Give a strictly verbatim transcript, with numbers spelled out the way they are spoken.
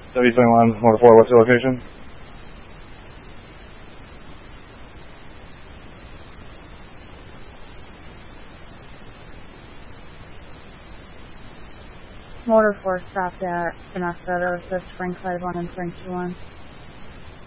W twenty-one, Motor four, what's your location? Motor four stopped at Vanessa, Spring five one and Spring two one.